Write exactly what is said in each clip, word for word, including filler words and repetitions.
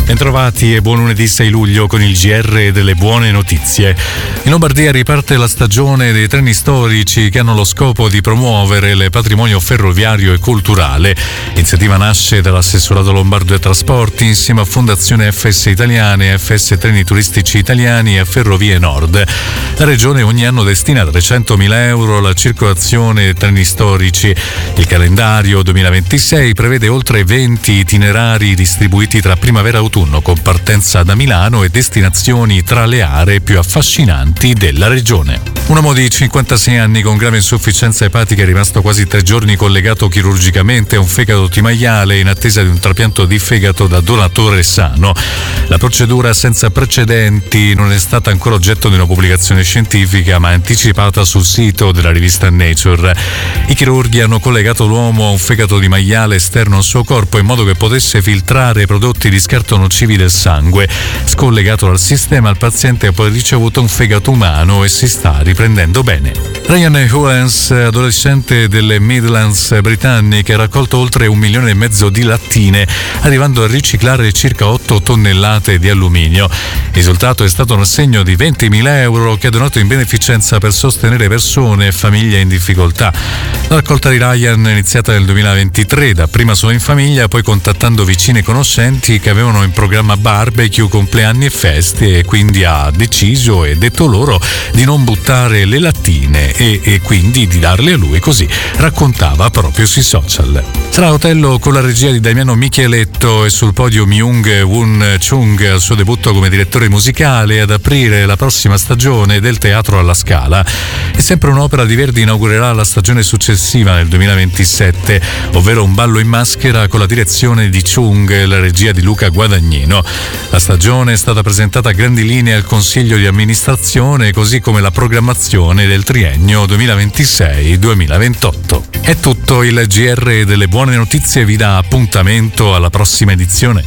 Bentrovati e buon lunedì sei luglio con il G R delle buone notizie. In Lombardia riparte la stagione dei treni storici che hanno lo scopo di promuovere il patrimonio ferroviario e culturale. L'iniziativa nasce dall'assessorato lombardo ai trasporti insieme a Fondazione F S Italiane, F S Treni Turistici Italiani e Ferrovie Nord. La regione ogni anno destina trecentomila euro alla circolazione dei treni storici. Il calendario duemilaventisei prevede oltre venti itinerari distribuiti tra primavera e autunno, con partenza da Milano e destinazioni tra le aree più affascinanti della regione. Un uomo di cinquantasei anni con grave insufficienza epatica è rimasto quasi tre giorni collegato chirurgicamente a un fegato di maiale in attesa di un trapianto di fegato da donatore sano. La procedura senza precedenti non è stata ancora oggetto di una pubblicazione scientifica, ma è anticipata sul sito della rivista Nature. I chirurghi hanno collegato l'uomo a un fegato di maiale esterno al suo corpo in modo che potesse filtrare prodotti di scarto nocivi del sangue. Scollegato dal sistema, il paziente ha poi ricevuto un fegato umano e si sta riprendendo bene. Ryan Hewens, adolescente delle Midlands britanniche, ha raccolto oltre un milione e mezzo di lattine, arrivando a riciclare circa otto tonnellate di alluminio. Il risultato è stato un assegno di ventimila euro che ha donato in beneficenza per sostenere persone e famiglie in difficoltà. La raccolta di Ryan è iniziata nel duemilaventitré, dapprima solo in famiglia, poi contattando vicini e conoscenti che avevano in programma barbecue, compleanni e feste, e quindi ha deciso e detto loro di non buttare le lattine e, e quindi di darle a lui, così raccontava proprio sui social. Sarà Otello con la regia di Damiano Micheletto e sul podio Myung Won Chung al suo debutto come direttore musicale ad aprire la prossima stagione del Teatro alla Scala. E sempre un'opera di Verdi inaugurerà la stagione successiva nel duemilaventisette, ovvero Un ballo in maschera con la direzione di Chung e la regia di Luca Guadagnino. La stagione è stata presentata a grandi linee al Consiglio di amministrazione, così come la programmazione del triennio duemilaventisei duemilaventotto. È tutto, il G R delle buone notizie vi dà appuntamento alla prossima edizione.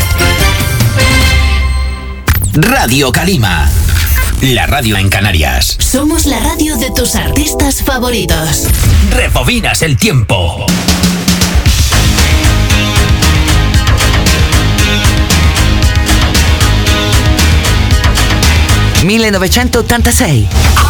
Radio Calima, la radio en Canarias. Somos la radio de tus artistas favoritos. Rebobinas el tiempo. millenovecentottantasei.